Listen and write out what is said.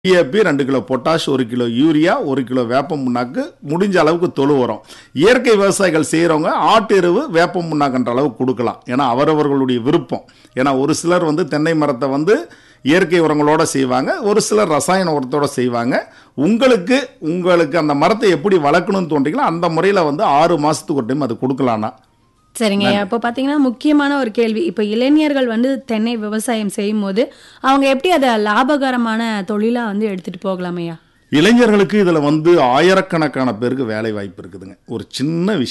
DAP 2 kilo potash, 1 kilo urea, 1 kilo வேப்ப புண்ணாக்கு, முடிஞ்ச அளவுக்கு தொழு உரம். இயற்கை விவசாயிகள் செய்கிறவங்க ஆட்டு எருவு வேப்ப புண்ணாக்குன்ற அளவுக்கு கொடுக்கலாம். ஏன்னா அவரவர்களுடைய விருப்பம். ஏன்னா ஒரு சிலர் தென்னை மரத்தை இயற்கை உரங்களோட செய்வாங்க, ஒரு சிலர் ரசாயன உரத்தோட செய்வாங்க. உங்களுக்கு அந்த மரத்தை எப்படி வளர்க்கணும்னு தோன்றீங்களோ அந்த முறையில் 6 மாசத்துக்கு ஒரு டைம் அது கொடுக்கலாம்னா. சரிங்க. இப்போ பார்த்தீங்கன்னா முக்கியமான ஒரு கேள்வி. இப்போ இளைஞர்கள் தென்னை விவசாயம் செய்யும்போது அவங்க எப்படி அதை லாபகரமான தொழிலா எடுத்துட்டு போகலாமையா? இளைஞர்களுக்கு இதில் ஆயிரக்கணக்கான பேருக்கு வேலை வாய்ப்பு இருக்குதுங்க. ஒரு சின்ன விஷயம்